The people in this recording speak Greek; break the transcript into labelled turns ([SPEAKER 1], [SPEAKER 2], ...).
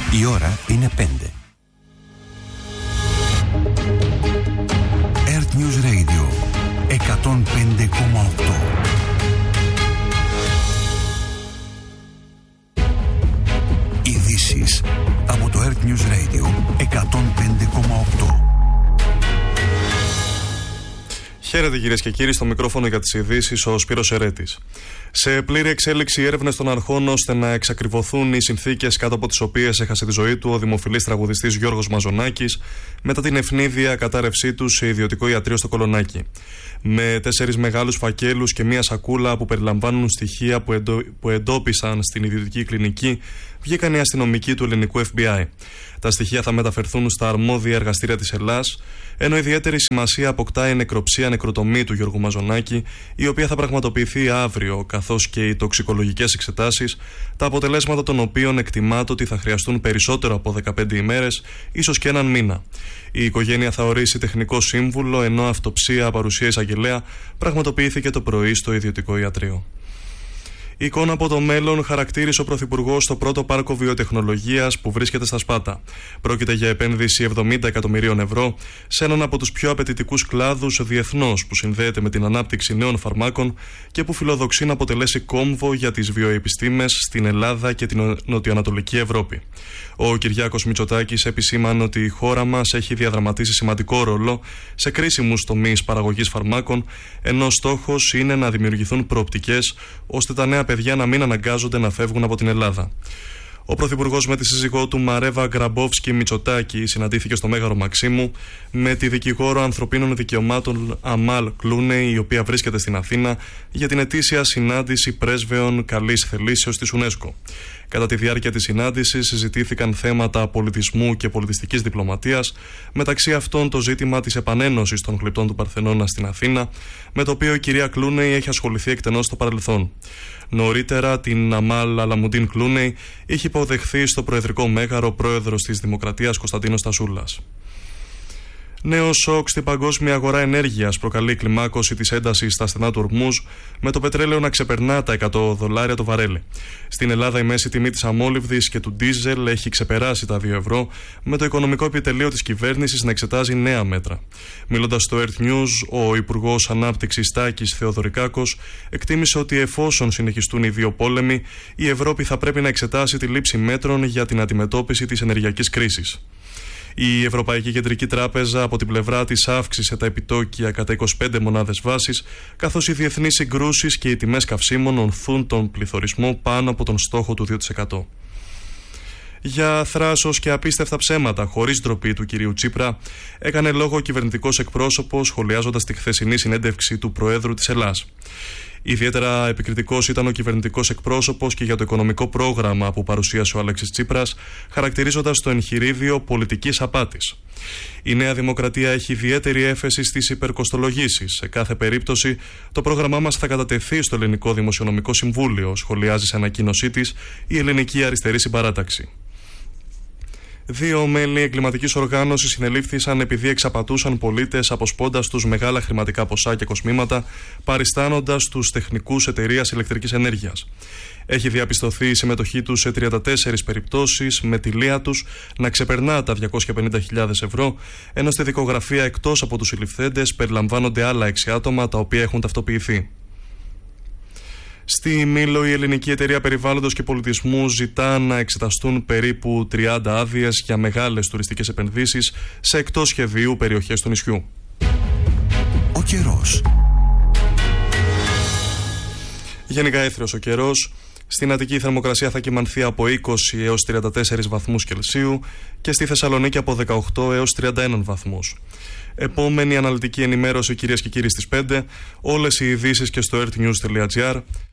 [SPEAKER 1] Η ώρα είναι 5. Earth News Radio 105,8. Ειδήσεις από το Earth News Radio 105,8.
[SPEAKER 2] Χαίρετε κυρίες και κύριοι, στο μικρόφωνο για τις ειδήσεις ο Σπύρος Ερέτης. Σε πλήρη εξέλιξη έρευνες των αρχών ώστε να εξακριβωθούν οι συνθήκες κάτω από τις οποίες έχασε τη ζωή του ο δημοφιλής τραγουδιστής Γιώργος Μαζονάκης μετά την ευνίδια κατάρρευσή του σε ιδιωτικό ιατρείο στο Κολονάκι. Με 4 μεγάλους φακέλους και μία σακούλα που περιλαμβάνουν στοιχεία που εντόπισαν στην ιδιωτική κλινική, βγήκαν οι αστυνομικοί του ελληνικού FBI. Τα στοιχεία θα μεταφερθούν στα αρμόδια εργαστήρια της Ελλάς, ενώ ιδιαίτερη σημασία αποκτά η νεκροψία νεκροτομή του Γιώργου Μαζονάκη, η οποία θα πραγματοποιηθεί αύριο, καθώς και οι τοξικολογικές εξετάσεις, τα αποτελέσματα των οποίων εκτιμάται ότι θα χρειαστούν περισσότερο από 15 ημέρες, ίσως και έναν μήνα. Η οικογένεια θα ορίσει τεχνικό σύμβουλο, ενώ αυτοψία παρουσία εισαγγελέα πραγματοποιήθηκε το πρωί στο ιδιωτικό ιατρείο. Η εικόνα από το μέλλον χαρακτήρισε ο Πρωθυπουργός στο πρώτο πάρκο βιοτεχνολογίας που βρίσκεται στα Σπάτα. Πρόκειται για επένδυση 70 εκατομμυρίων ευρώ σε έναν από τους πιο απαιτητικούς κλάδους διεθνώς που συνδέεται με την ανάπτυξη νέων φαρμάκων και που φιλοδοξεί να αποτελέσει κόμβο για τις βιοεπιστήμες στην Ελλάδα και την νοτιοανατολική Ευρώπη. Ο Κυριάκος Μητσοτάκης επισήμανε ότι η χώρα μας έχει διαδραματίσει σημαντικό ρόλο σε κρίσιμους τομείς παραγωγής φαρμάκων, ενώ στόχος είναι να δημιουργηθούν προοπτικές ώστε τα νέα παιδιά να μην αναγκάζονται να φεύγουν από την Ελλάδα. Ο Πρωθυπουργός με τη σύζυγό του Μαρέβα Γκραμπόφσκι Μητσοτάκη συναντήθηκε στο Μέγαρο Μαξίμου με τη δικηγόρο ανθρωπίνων δικαιωμάτων Αμάλ Κλούνεϊ, η οποία βρίσκεται στην Αθήνα για την ετήσια συνάντηση πρέσβεων καλής θελήσεως της UNESCO. Κατά τη διάρκεια της συνάντησης συζητήθηκαν θέματα πολιτισμού και πολιτιστικής διπλωματίας, μεταξύ αυτών το ζήτημα της επανένωσης των γλυπτών του Παρθενώνα στην Αθήνα, με το οποίο η κυρία Κλούνεϊ έχει ασχοληθεί εκτενώς στο παρελθόν. Νωρίτερα, την Αμάλ Αλαμουντίν Κλούνεϊ είχε υποδεχθεί στο Προεδρικό Μέγαρο πρόεδρος της Δημοκρατίας Κωνσταντίνος Τασούλας. Νέο σοκ στην παγκόσμια αγορά ενέργειας προκαλεί κλιμάκωση της έντασης στα στενά του Ορμούζ, με το πετρέλαιο να ξεπερνά τα $100 το βαρέλι. Στην Ελλάδα η μέση τιμή της αμόλυβδης και του ντίζελ έχει ξεπεράσει τα 2 ευρώ, με το οικονομικό επιτελείο της κυβέρνησης να εξετάζει νέα μέτρα. Μιλώντας στο Earth News, ο Υπουργός Ανάπτυξης Τάκης Θεοδωρικάκος εκτίμησε ότι εφόσον συνεχιστούν οι δύο πόλεμοι, η Ευρώπη θα πρέπει να εξετάσει τη λήψη μέτρων για την αντιμετώπιση της ενεργειακής κρίσης. Η Ευρωπαϊκή Κεντρική Τράπεζα από την πλευρά της αύξησε τα επιτόκια κατά 25 μονάδες βάσης, καθώς οι διεθνείς συγκρούσεις και οι τιμές καυσίμων ονθούν τον πληθωρισμό πάνω από τον στόχο του 2%. Για θράσος και απίστευτα ψέματα χωρίς ντροπή του κυρίου Τσίπρα έκανε λόγο ο κυβερνητικός εκπρόσωπος, σχολιάζοντας τη χθεσινή συνέντευξη του Προέδρου της Ελλάς. Ιδιαίτερα επικριτικός ήταν ο κυβερνητικός εκπρόσωπος και για το οικονομικό πρόγραμμα που παρουσίασε ο Αλέξης Τσίπρας, χαρακτηρίζοντας το εγχειρίδιο πολιτικής απάτης. Η Νέα Δημοκρατία έχει ιδιαίτερη έφεση στις υπερκοστολογήσεις. Σε κάθε περίπτωση, το πρόγραμμά μας θα κατατεθεί στο Ελληνικό Δημοσιονομικό Συμβούλιο, σχολιάζει σε ανακοίνωσή της η Ελληνική Αριστερή Συμπαράταξη. 2 μέλη εγκληματικής οργάνωσης συνελήφθησαν επειδή εξαπατούσαν πολίτες αποσπώντας τους μεγάλα χρηματικά ποσά και κοσμήματα, παριστάνοντας τους τεχνικούς εταιρείας ηλεκτρικής ενέργειας. Έχει διαπιστωθεί η συμμετοχή τους σε 34 περιπτώσεις, με τη λία τους να ξεπερνά τα 250.000 ευρώ, ενώ στη δικογραφία εκτός από τους συλληφθέντες περιλαμβάνονται άλλα 6 άτομα τα οποία έχουν ταυτοποιηθεί. Στη Μήλο, η Ελληνική Εταιρεία Περιβάλλοντος και Πολιτισμού ζητά να εξεταστούν περίπου 30 άδειες για μεγάλες τουριστικές επενδύσεις σε εκτός σχεδίου περιοχές του νησιού.
[SPEAKER 1] Ο καιρός.
[SPEAKER 2] Γενικά έθριος ο καιρός. Στην Αττική η θερμοκρασία θα κυμανθεί από 20 έως 34 βαθμούς Κελσίου και στη Θεσσαλονίκη από 18 έως 31 βαθμούς. Επόμενη αναλυτική ενημέρωση, κυρίες και κύριοι, στις 5. Όλες οι ειδήσεις και στο earthnews.gr.